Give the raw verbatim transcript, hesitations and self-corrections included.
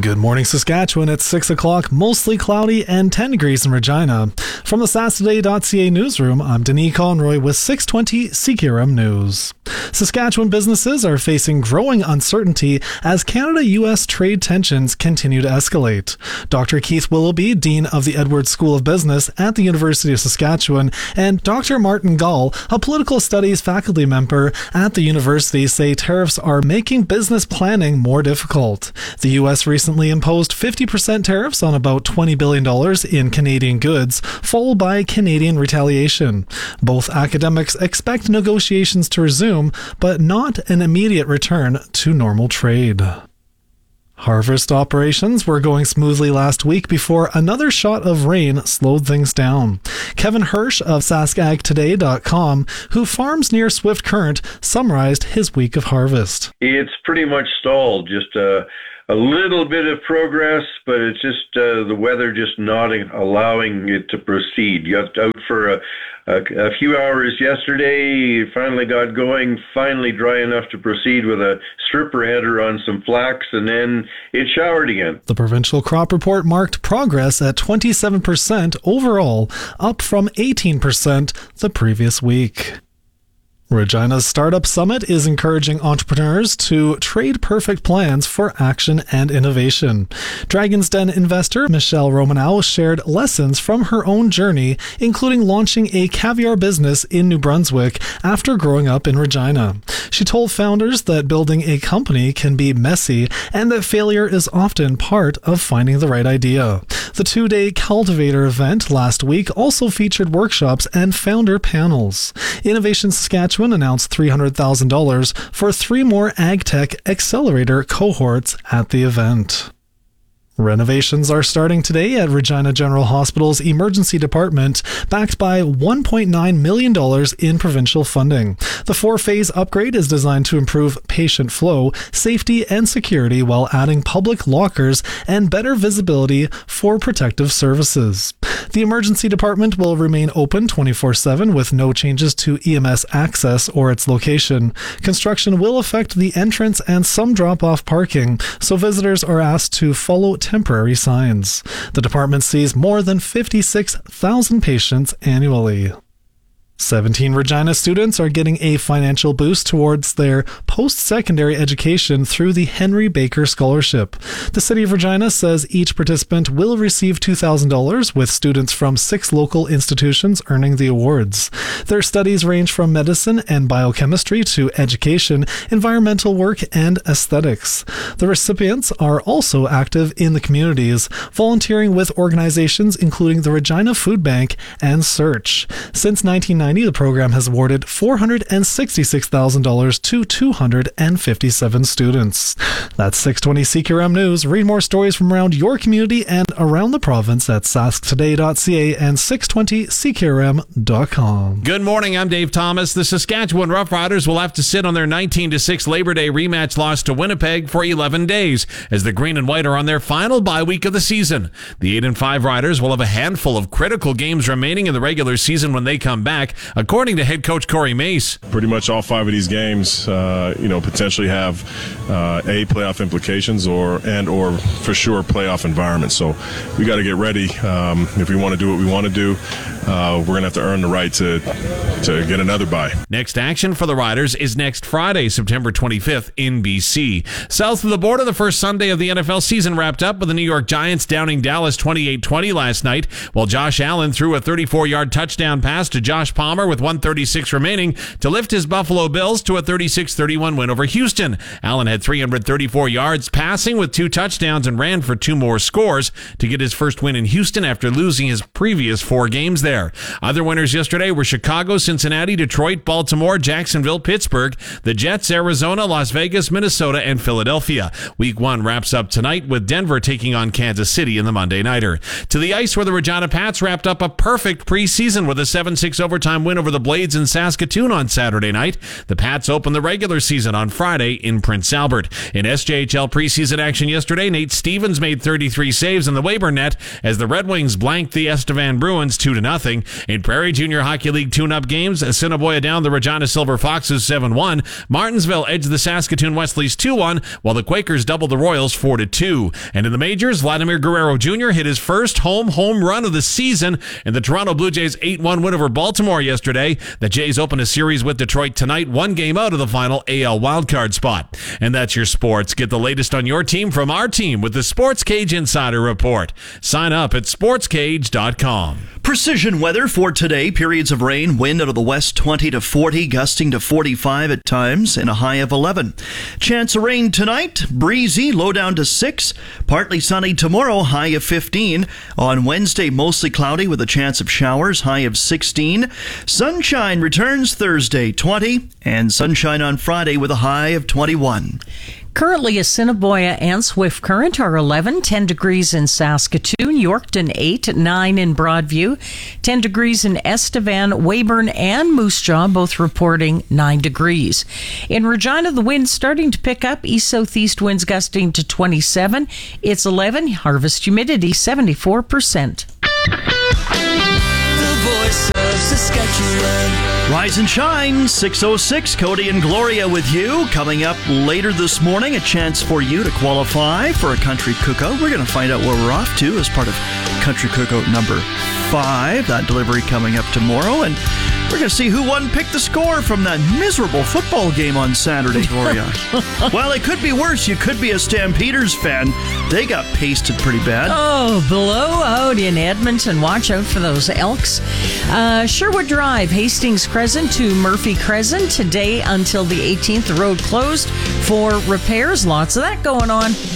Good morning, Saskatchewan. It's six o'clock, mostly cloudy and ten degrees in Regina. From the Saturday dot C A newsroom, I'm Denis Conroy with six twenty C K R M News. Saskatchewan businesses are facing growing uncertainty as Canada-U S trade tensions continue to escalate. Doctor Keith Willoughby, Dean of the Edwards School of Business at the University of Saskatchewan, and Doctor Martin Gall, a political studies faculty member at the university, say tariffs are making business planning more difficult. The U S recently imposed fifty percent tariffs on about twenty billion dollars in Canadian goods, followed by Canadian retaliation. Both academics expect negotiations to resume, but not an immediate return to normal trade. Harvest operations were going smoothly last week before another shot of rain slowed things down. Kevin Hirsch of Sask Ag Today dot com, who farms near Swift Current, summarized his week of harvest. It's pretty much stalled, just a, a little bit of progress, but it's just uh, the weather just not allowing it to proceed. You got out for a, a, a few hours yesterday, finally got going, finally dry enough to proceed with a stripper header on some flax, and then it showered again. The provincial crop report marked progress at twenty-seven percent overall, up from eighteen percent the previous week. Regina's Startup Summit is encouraging entrepreneurs to trade perfect plans for action and innovation. Dragon's Den investor Michelle Romanow shared lessons from her own journey, including launching a caviar business in New Brunswick after growing up in Regina. She told founders that building a company can be messy and that failure is often part of finding the right idea. The two-day Cultivator event last week also featured workshops and founder panels. Innovation Saskatchewan announced three hundred thousand dollars for three more AgTech Accelerator cohorts at the event. Renovations are starting today at Regina General Hospital's emergency department, backed by one point nine million dollars in provincial funding. The four-phase upgrade is designed to improve patient flow, safety, and security while adding public lockers and better visibility for protective services. The emergency department will remain open twenty-four seven with no changes to E M S access or its location. Construction will affect the entrance and some drop-off parking, so visitors are asked to follow temporary signs. The department sees more than fifty-six thousand patients annually. seventeen Regina students are getting a financial boost towards their post-secondary education through the Henry Baker Scholarship. The City of Regina says each participant will receive two thousand dollars, with students from six local institutions earning the awards. Their studies range from medicine and biochemistry to education, environmental work, and aesthetics. The recipients are also active in the communities, volunteering with organizations including the Regina Food Bank and Search. Since nineteen ninety, the program has awarded four hundred sixty-six thousand dollars to two hundred fifty-seven students. That's six twenty C K R M News. Read more stories from around your community and around the province at sask today dot C A and six twenty C K R M dot com. Good morning, I'm Dave Thomas. The Saskatchewan Roughriders will have to sit on their nineteen to six Labor Day rematch loss to Winnipeg for eleven days, as the Green and White are on their final bye week of the season. The eight and five Riders will have a handful of critical games remaining in the regular season when they come back, according to head coach Corey Mace. Pretty much all five of these games, uh, you know, potentially have uh, a playoff implications or and or for sure playoff environment. So we got to get ready um, if we want to do what we want to do. Uh, we're gonna have to earn the right to to get another bye. Next action for the Riders is next Friday, September twenty-fifth in B C. South of the border, the first Sunday of the N F L season wrapped up with the New York Giants downing Dallas twenty-eight twenty last night, while Josh Allen threw a thirty-four-yard touchdown pass to Josh Palmer with one thirty-six remaining to lift his Buffalo Bills to a thirty-six thirty-one win over Houston. Allen had three hundred thirty-four yards passing with two touchdowns and ran for two more scores to get his first win in Houston after losing his previous four games there. Other winners yesterday were Chicago, Cincinnati, Detroit, Baltimore, Jacksonville, Pittsburgh, the Jets, Arizona, Las Vegas, Minnesota, and Philadelphia. Week one wraps up tonight with Denver taking on Kansas City in the Monday Nighter. To the ice, where the Regina Pats wrapped up a perfect preseason with a seven six overtime win over the Blades in Saskatoon on Saturday night. The Pats opened the regular season on Friday in Prince Albert. In S J H L preseason action yesterday, Nate Stevens made thirty-three saves in the Weyburn net as the Red Wings blanked the Estevan Bruins two to nothing. nothing. In Prairie Junior Hockey League tune-up games, Assiniboia down the Regina Silver Foxes seven one. Martinsville edged the Saskatoon Wesleys two one, while the Quakers doubled the Royals four to two. And in the majors, Vladimir Guerrero Junior hit his first home home run of the season in the Toronto Blue Jays eight one win over Baltimore yesterday. The Jays open a series with Detroit tonight, one game out of the final A L wildcard spot. And that's your sports. Get the latest on your team from our team with the Sports Cage Insider Report. Sign up at sports cage dot com. Precision weather for today. Periods of rain, wind out of the west twenty to forty, gusting to forty-five at times, and a high of eleven. Chance of rain tonight, breezy, low down to six. Partly sunny tomorrow, high of fifteen. On Wednesday, mostly cloudy with a chance of showers, high of sixteen. Sunshine returns Thursday, twenty. And sunshine on Friday with a high of twenty-one. Currently, Assiniboia and Swift Current are eleven, ten degrees in Saskatoon, Yorkton eight, nine in Broadview, ten degrees in Estevan, Weyburn, and Moose Jaw, both reporting nine degrees. In Regina, the wind's starting to pick up, east-southeast winds gusting to twenty-seven. It's eleven, harvest humidity seventy-four percent. The voice of Saskatchewan. Rise and shine, six oh six, Cody and Gloria with you. Coming up later this morning, a chance for you to qualify for a country cookout. We're going to find out where we're off to as part of country cookout number five. That delivery coming up tomorrow. And we're going to see who won Pick the Score from that miserable football game on Saturday, Gloria. Well, it could be worse. You could be a Stampeders fan. They got pasted pretty bad. Oh, blowout in Edmonton. Watch out for those Elks. Uh, Sherwood Drive, Hastings Crescent to Murphy Crescent. Today until the eighteenth, the road closed for repairs. Lots of that going on.